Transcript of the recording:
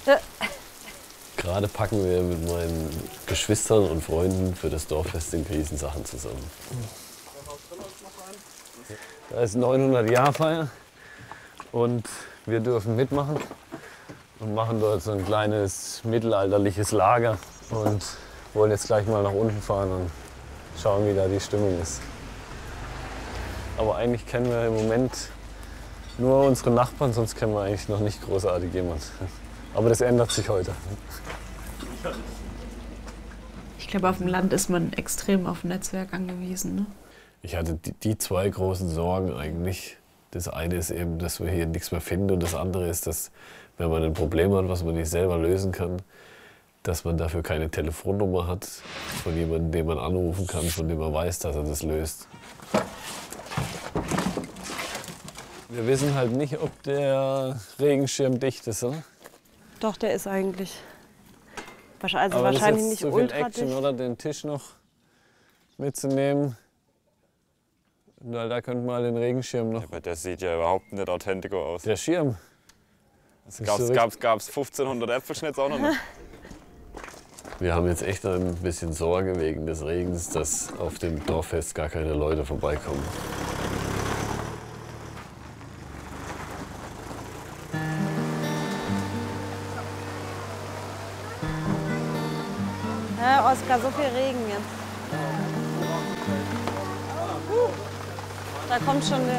Gerade packen wir mit meinen Geschwistern und Freunden für das Dorffest in Griesen Sachen zusammen. Da ist 900-Jahr-Feier und wir dürfen mitmachen und machen dort so ein kleines mittelalterliches Lager und wollen jetzt gleich mal nach unten fahren und schauen, wie da die Stimmung ist. Aber eigentlich kennen wir im Moment nur unsere Nachbarn, sonst kennen wir eigentlich noch nicht großartig jemanden. Aber das ändert sich heute. Ich glaube, auf dem Land ist man extrem auf Netzwerk angewiesen. Ne? Ich hatte die zwei großen Sorgen eigentlich. Das eine ist eben, dass wir hier nichts mehr finden und das andere ist, dass wenn man ein Problem hat, was man nicht selber lösen kann, dass man dafür keine Telefonnummer hat von jemandem, den man anrufen kann, von dem man weiß, dass er das löst. Wir wissen halt nicht, ob der Regenschirm dicht ist, oder? Doch, der ist eigentlich. Also Aber wahrscheinlich das ist nicht zu viel ultra Action, dicht. oder? Den Tisch noch mitzunehmen. Weil da könnte man den Regenschirm noch. Aber der sieht ja überhaupt nicht authentisch aus. Der Schirm. Gab's 1500 Äpfelschnitz auch noch nicht? Wir haben jetzt echt ein bisschen Sorge wegen des Regens, dass auf dem Dorffest gar keine Leute vorbeikommen. Ja, Oskar, so viel Regen jetzt. Da kommt schon der